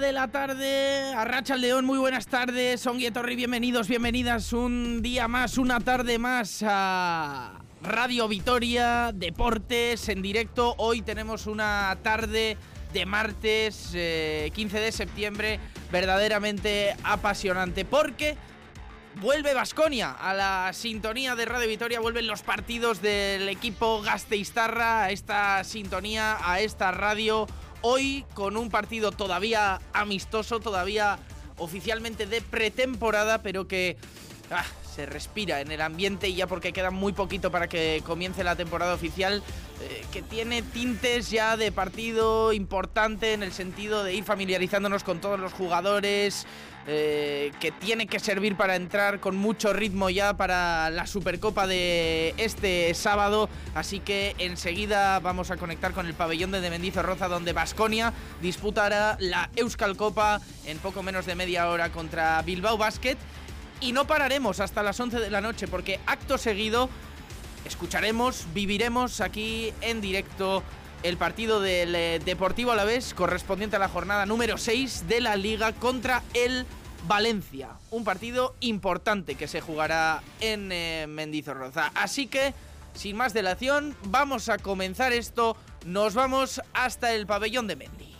De la tarde, Arratsaldeon, muy buenas tardes, ongi etorri, bienvenidos, bienvenidas un día más, una tarde más a Radio Vitoria, Deportes en directo. Hoy tenemos una tarde de martes 15 de septiembre verdaderamente apasionante porque vuelve Baskonia a la sintonía de Radio Vitoria, vuelven los partidos del equipo gasteiztarra a esta sintonía, a esta radio. Hoy con un partido todavía amistoso, todavía oficialmente de pretemporada, pero que se respira en el ambiente y ya porque queda muy poquito para que comience la temporada oficial, que tiene tintes ya de partido importante en el sentido de ir familiarizándonos con todos los jugadores, que tiene que servir para entrar con mucho ritmo ya para la Supercopa de este sábado. Así que enseguida vamos a conectar con el pabellón de Mendizorroza, donde Baskonia disputará la Euskal Copa en poco menos de media hora contra Bilbao Basket. Y no pararemos hasta las 11 de la noche porque acto seguido escucharemos, viviremos aquí en directo el partido del Deportivo Alavés correspondiente a la jornada número 6 de la Liga contra el Valencia. Un partido importante que se jugará en Mendizorroza. Así que, sin más dilación, vamos a comenzar esto. Nos vamos hasta el pabellón de Mendi.